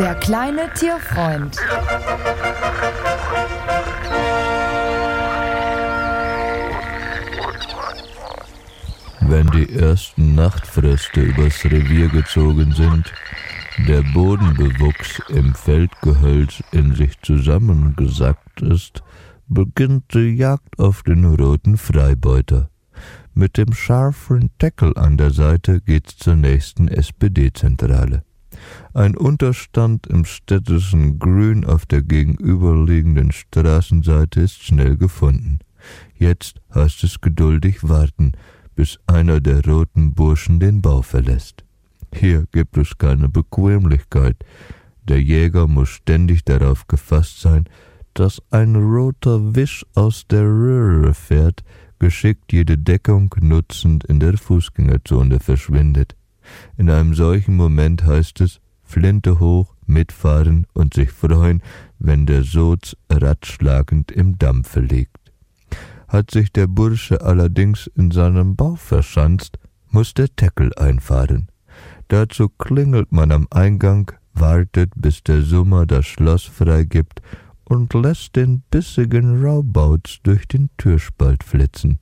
Der kleine Tierfreund. Wenn die ersten Nachtfröste übers Revier gezogen sind, der Bodenbewuchs im Feldgehölz in sich zusammengesackt ist, beginnt die Jagd auf den roten Freibeuter. Mit dem scharfen Tackle an der Seite geht's zur nächsten SPD-Zentrale. Ein Unterstand im städtischen Grün auf der gegenüberliegenden Straßenseite ist schnell gefunden. Jetzt heißt es geduldig warten, bis einer der roten Burschen den Bau verlässt. Hier gibt es keine Bequemlichkeit. Der Jäger muss ständig darauf gefasst sein, dass ein roter Wisch aus der Röhre fährt, geschickt jede Deckung nutzend in der Fußgängerzone verschwindet. In einem solchen Moment heißt es, Flinte hoch, mitfahren und sich freuen, wenn der Soz ratschlagend im Dampfe liegt. Hat sich der Bursche allerdings in seinem Bau verschanzt, muss der Tackle einfahren. Dazu klingelt man am Eingang, wartet, bis der Summer das Schloss freigibt und lässt den bissigen Raubauz durch den Türspalt flitzen.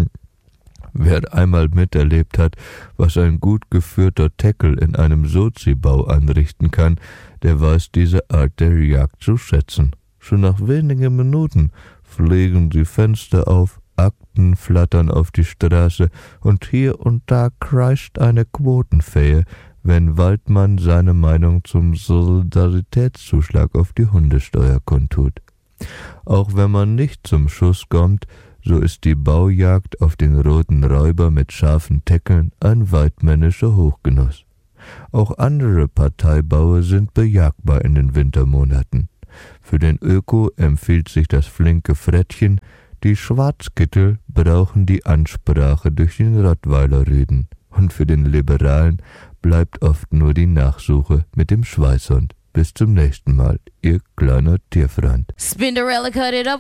Wer einmal miterlebt hat, was ein gut geführter Tackle in einem Sozi-Bau anrichten kann, der weiß diese Art der Jagd zu schätzen. Schon nach wenigen Minuten fliegen die Fenster auf, Akten flattern auf die Straße und hier und da kreischt eine Quotenfee, wenn Waldmann seine Meinung zum Solidaritätszuschlag auf die Hundesteuer kundtut. Auch wenn man nicht zum Schuss kommt, so ist die Baujagd auf den roten Räuber mit scharfen Tackeln ein weidmännischer Hochgenuss. Auch andere Parteibaue sind bejagbar in den Wintermonaten. Für den Öko empfiehlt sich das flinke Frettchen, die Schwarzkittel brauchen die Ansprache durch den Rottweiler-Rüden. Und für den Liberalen bleibt oft nur die Nachsuche mit dem Schweißhund. Bis zum nächsten Mal, ihr kleiner Tierfreund. Spinderella cut it up